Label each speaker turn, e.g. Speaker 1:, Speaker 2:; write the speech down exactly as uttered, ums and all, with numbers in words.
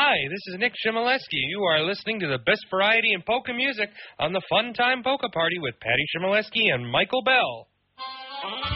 Speaker 1: Hi, this is Nick Shimoleski. You are listening to the best variety in polka music on the Fun Time Polka Party with Patty Shimoleski and Michael Bell.